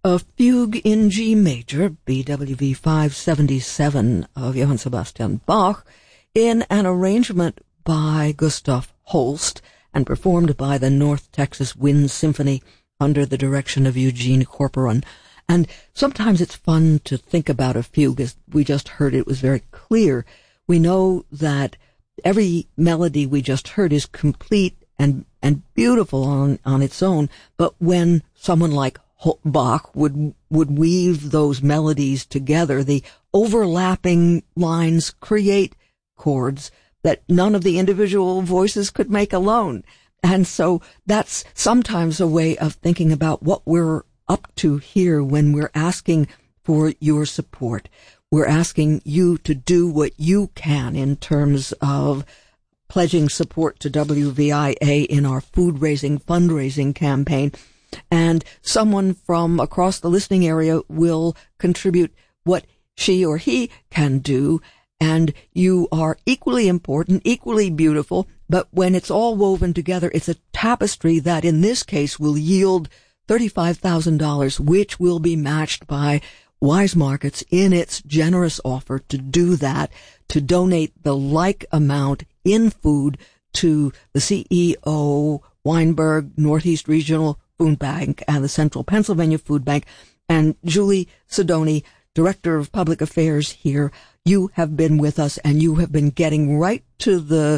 a fugue in G major, BWV 577 of Johann Sebastian Bach, in an arrangement by Gustav Holst and performed by the North Texas Wind Symphony under the direction of Eugene Corporon. And sometimes it's fun to think about a fugue. As we just heard, it was very clear. We know that every melody we just heard is complete and beautiful on its own, but when someone like Bach would weave those melodies together, the overlapping lines create chords that none of the individual voices could make alone. And so that's sometimes a way of thinking about what we're up to here when we're asking for your support. We're asking you to do what you can in terms of pledging support to WVIA in our food-raising, fundraising campaign. And someone from across the listening area will contribute what she or he can do. And you are equally important, equally beautiful, but when it's all woven together, it's a tapestry that in this case will yield $35,000, which will be matched by Wise Markets in its generous offer to do that, to donate the like amount in food to the CEO, Weinberg Northeast Regional Food Bank, and the Central Pennsylvania Food Bank. And Julie Sidoni, Director of Public Affairs here, you have been with us and you have been getting right to the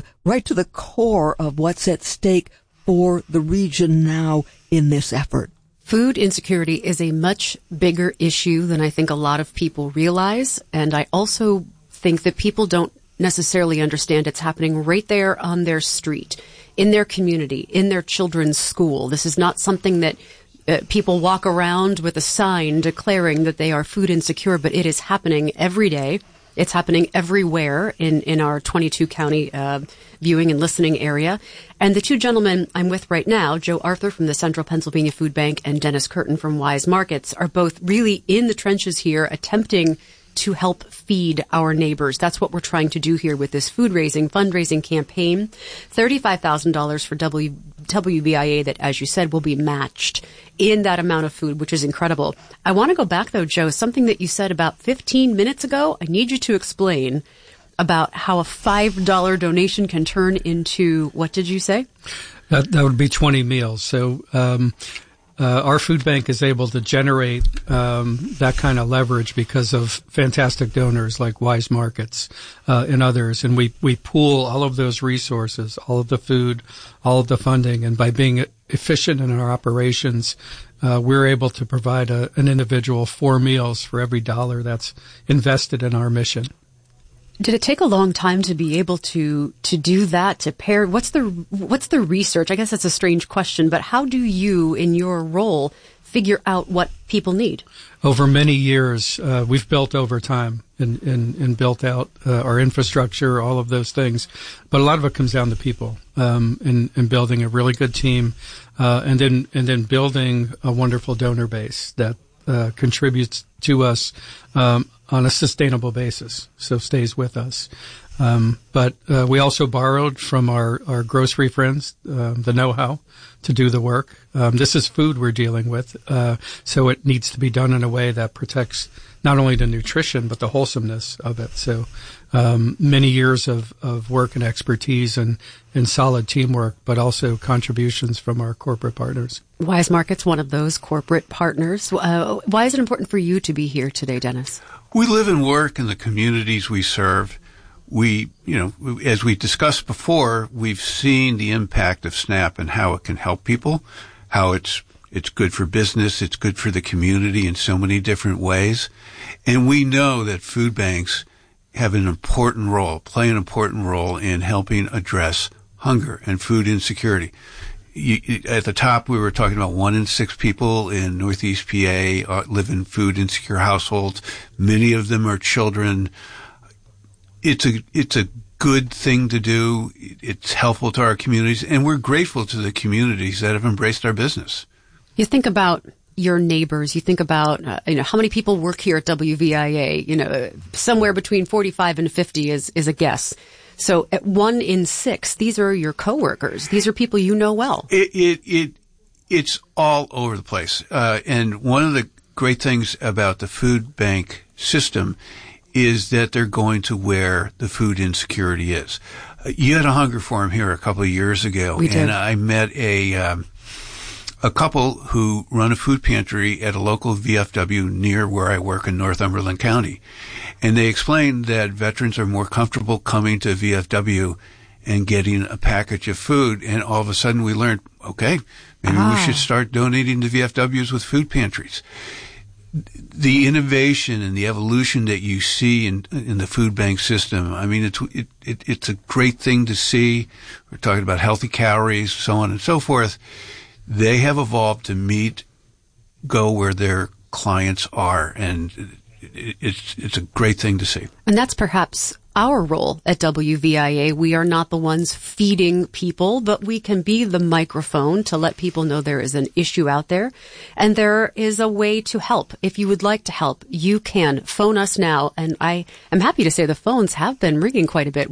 core of what's at stake for the region now in this effort. Food insecurity is a much bigger issue than I think a lot of people realize. And I also think that people don't necessarily understand it's happening right there on their street, in their community, in their children's school. This is not something that people walk around with a sign declaring that they are food insecure, but it is happening every day. It's happening everywhere in our 22 county viewing and listening area. And the two gentlemen I'm with right now, Joe Arthur from the Central Pennsylvania Food Bank and Dennis Curtin from Wise Markets, are both really in the trenches here attempting to help feed our neighbors. That's what we're trying to do here with this fundraising campaign. $35,000 for WBIA that, as you said, will be matched in that amount of food, which is incredible. I want to go back, though, Joe, something that you said about 15 minutes ago. I need you to explain about how a $5 donation can turn into, what did you say? That would be 20 meals. So our food bank is able to generate that kind of leverage because of fantastic donors like Wise Markets and others. And we pool all of those resources, all of the food, all of the funding. And by being efficient in our operations, we're able to provide an individual 4 meals for every dollar that's invested in our mission. Did it take a long time to be able to do that, to pair? What's the research? I guess that's a strange question, but how do you, in your role, figure out what people need? Over many years, we've built over time and built out our infrastructure, all of those things. But a lot of it comes down to people, and building a really good team, and then building a wonderful donor base that contributes to us on a sustainable basis, so stays with us. But we also borrowed from our grocery friends the know-how to do the work. This is food we're dealing with, so it needs to be done in a way that protects not only the nutrition but the wholesomeness of it. So many years of work and expertise and solid teamwork, but also contributions from our corporate partners. Wise Markets, one of those corporate partners. Why is it important for you to be here today, Dennis? We live and work in the communities we serve. We, as we discussed before, we've seen the impact of SNAP and how it can help people, how it's good for business, it's good for the community in so many different ways. And we know that food banks play an important role in helping address hunger and food insecurity. At the top, we were talking about 1 in 6 people in Northeast PA live in food insecure households. Many of them are children. It's a good thing to do. It's helpful to our communities, and we're grateful to the communities that have embraced our business. You think about your neighbors. You think about how many people work here at WVIA. Somewhere between 45 and 50 is a guess. So at 1 in 6, these are your coworkers. These are people you know well. It's all over the place. And one of great things about the food bank system is that they're going to where the food insecurity is. You had a hunger forum here a couple of years ago, and I met a couple who run a food pantry at a local VFW near where I work in Northumberland County. And they explained that veterans are more comfortable coming to VFW and getting a package of food. And all of a sudden we learned, okay, maybe we should start donating to VFWs with food pantries. The innovation and the evolution that you see in the food bank system, I mean, it's a great thing to see. We're talking about healthy calories, so on and so forth. They have evolved to go where their clients are, and it's a great thing to see. And that's perhaps our role at WVIA. We are not the ones feeding people, but we can be the microphone to let people know there is an issue out there, and there is a way to help. If you would like to help, you can phone us now, and I am happy to say the phones have been ringing quite a bit.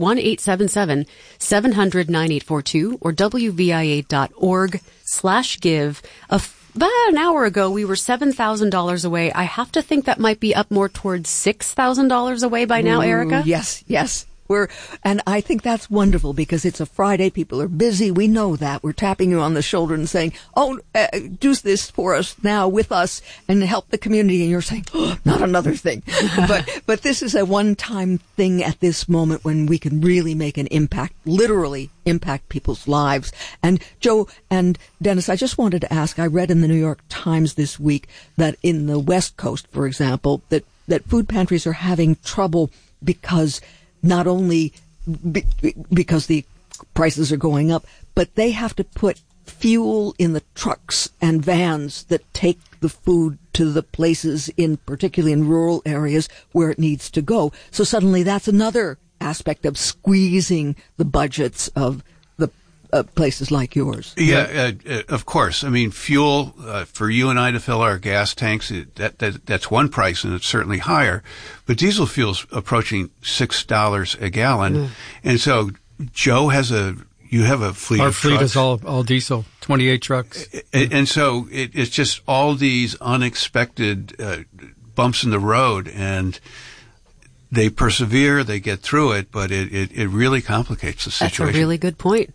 1-877-700-9842 or WVIA.org/give. About an hour ago, we were $7,000 away. I have to think that might be up more towards $6,000 away by now, Erica. Yes. And I think that's wonderful because it's a Friday. People are busy. We know that. We're tapping you on the shoulder and saying, do this for us now with us and help the community. And you're saying, not another thing. but this is a one-time thing at this moment when we can really make an impact, literally impact people's lives. And Joe and Dennis, I just wanted to ask, I read in the New York Times this week that in the West Coast, for example, that food pantries are having trouble because not only because the prices are going up, but they have to put fuel in the trucks and vans that take the food to the places particularly in rural areas where it needs to go. So suddenly that's another aspect of squeezing the budgets of the places like yours. Yeah, of course. I mean, fuel for you and I to fill our gas tanks, that's one price, and it's certainly higher. But diesel fuel's approaching $6 a gallon, and so Joe you have a fleet. Our of fleet trucks. is all diesel, 28 trucks, and so it's just all these unexpected bumps in the road, and they persevere, they get through it, but it really complicates the situation. That's a really good point.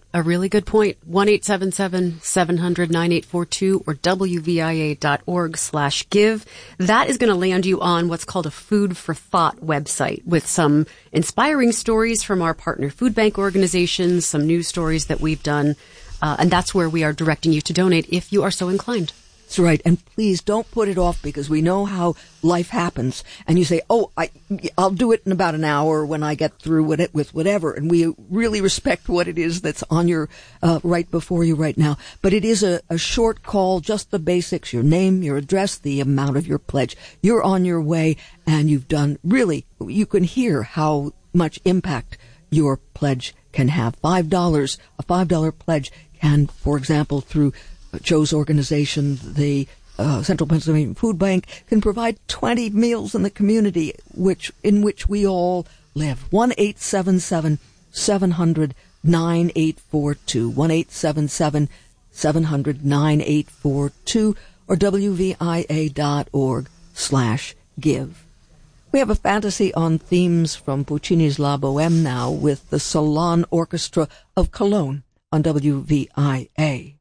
1-877-700-9842 or WVIA.org/give. That is going to land you on what's called a Food for Thought website with some inspiring stories from our partner food bank organizations, some news stories that we've done, and that's where we are directing you to donate if you are so inclined. That's right. And please don't put it off because we know how life happens. And you say, I'll do it in about an hour when I get through with whatever. And we really respect what it is that's on your, right before you right now. But it is a short call, just the basics, your name, your address, the amount of your pledge. You're on your way and you've done really, you can hear how much impact your pledge can have. a $5 pledge can, for example, through Joe's organization, the Central Pennsylvania Food Bank, can provide 20 meals in the community in which we all live. 1-877-700-9842. 1-877-700-9842 or WVIA.org/give. We have a fantasy on themes from Puccini's La Bohème now with the Salon Orchestra of Cologne on WVIA.